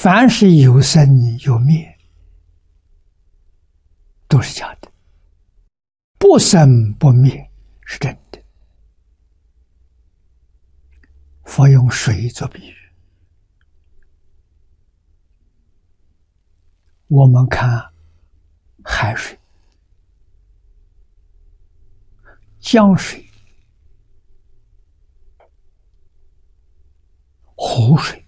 凡是有生有灭，都是假的；不生不灭是真的。佛用水做比喻，我们看海水、江水、湖水，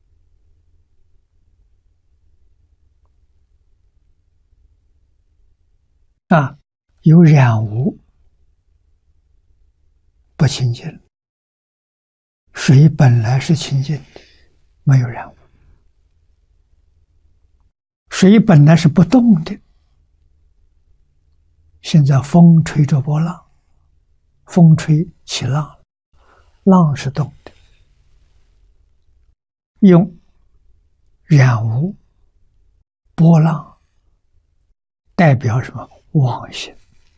有染污，不清净。水本来是清净的，没有染污。水本来是不动的，现在风吹着波浪，风吹起浪，浪是动的。用染污、波浪代表什么？妄心。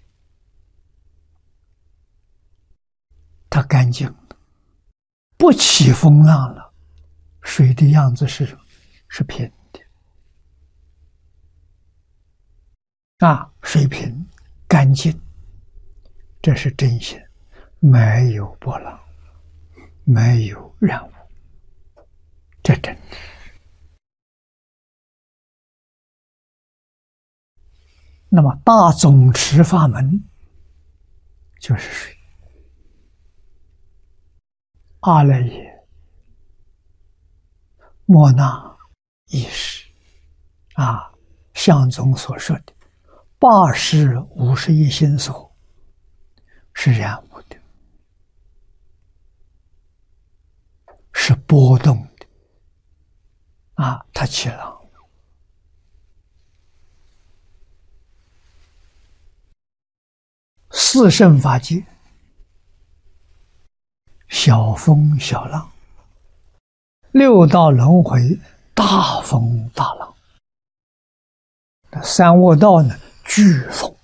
它干净了，不起风浪了。水的样子是什么？是平的。水平干净，这是真心，没有波浪，没有染污，这真的。那么大总持法门就是水。阿赖耶、莫那、意识相宗所说的8识51心所是染污的，是波动的它起浪。四圣法界，小风小浪；六道轮回，大风大浪。三恶道呢，飓风。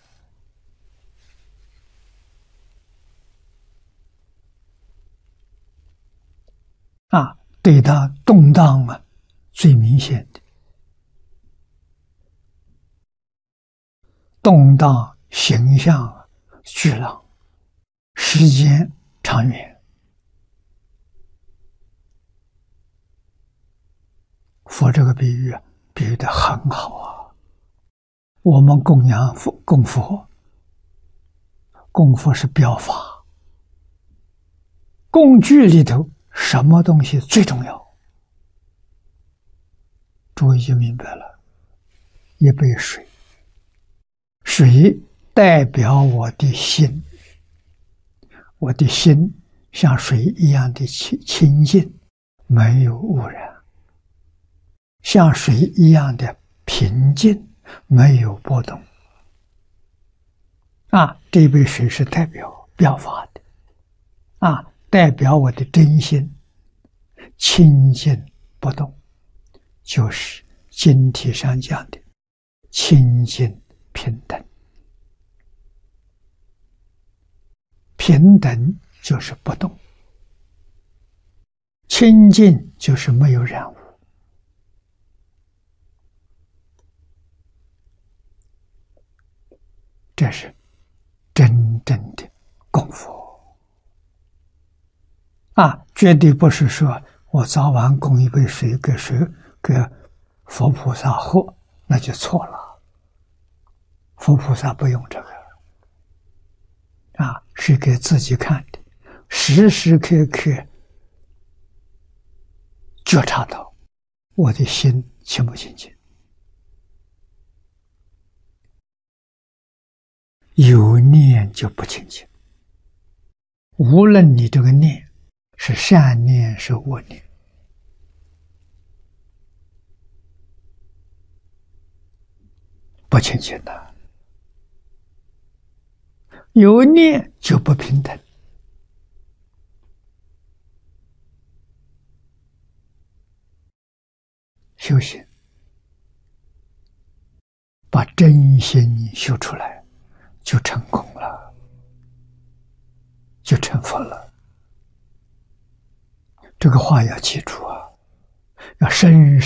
对它动荡最明显的动荡形象巨浪，时间长远。佛这个比喻比喻得很好我们供养供佛，供佛是表法，工具里头什么东西最重要？诸位就明白了，一杯水，水代表我的心，我的心像水一样的清净，没有污染，像水一样的平静，没有波动。这杯水是代表法的代表我的真心清净不动，就是经题上讲的清净平等。平等就是不动，清净就是没有染污。这是真正的供佛绝对不是说我早晚供一杯水给佛菩萨喝，那就错了。佛菩萨不用这个是给自己看的，时时刻刻觉察到我的心清不清净。有念就不清净，无论你这个念是善念是恶念，不清净的。有念就不平等。修行，把真心修出来，就成功了，就成佛了。这个话要记住要深